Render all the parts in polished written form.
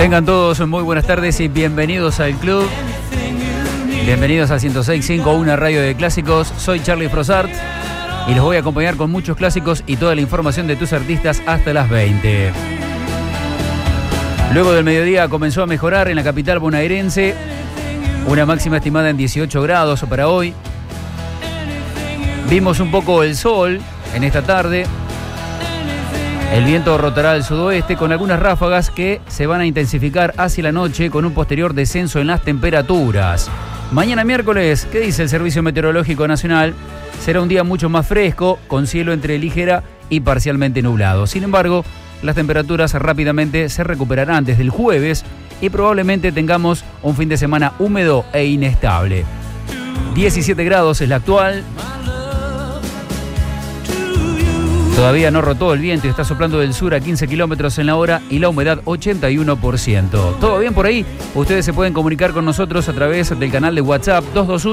Tengan todos muy buenas tardes y bienvenidos al club. Bienvenidos a 106.5, una radio de clásicos. Soy Charlie Frossart y los voy a acompañar con muchos clásicos y toda la información de tus artistas hasta las 20. Luego del mediodía comenzó a mejorar en la capital bonaerense. Una máxima estimada en 18 grados para hoy. Vimos un poco el sol en esta tarde. El viento rotará al sudoeste con algunas ráfagas que se van a intensificar hacia la noche con un posterior descenso en las temperaturas. Mañana miércoles, ¿qué dice el Servicio Meteorológico Nacional? Será un día mucho más fresco, con cielo entre ligera y parcialmente nublado. Sin embargo, las temperaturas rápidamente se recuperarán desde el jueves y probablemente tengamos un fin de semana húmedo e inestable. 17 grados es la actual. Todavía no rotó el viento y está soplando del sur a 15 kilómetros en la hora y la humedad 81%. ¿Todo bien por ahí? Ustedes se pueden comunicar con nosotros a través del canal de WhatsApp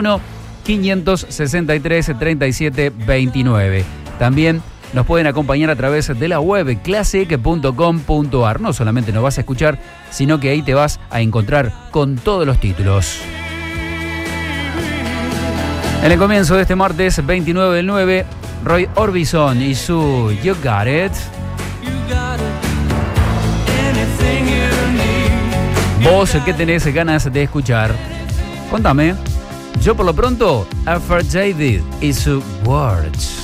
221-563-3729. También nos pueden acompañar a través de la web classic.com.ar. No solamente nos vas a escuchar, sino que ahí te vas a encontrar con todos los títulos. En el comienzo de este martes 29 del 9, Roy Orbison y su You Got It. ¿Vos qué tenés ganas de escuchar? Contame. Yo por lo pronto, Alfred J. y su Words.